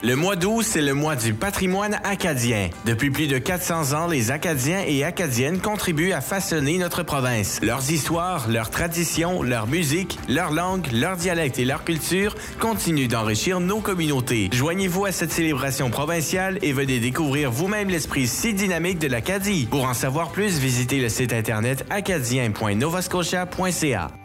Le mois d'août, c'est le mois du patrimoine acadien. Depuis plus de 400 ans, les Acadiens et Acadiennes contribuent à façonner notre province. Leurs histoires, leurs traditions, leur musique, leur langue, leur dialecte et leur culture continuent d'enrichir nos communautés. Joignez-vous à cette célébration provinciale et venez découvrir vous-même l'esprit si dynamique de l'Acadie. Pour en savoir plus, visitez le site internet acadien.novascotia.ca.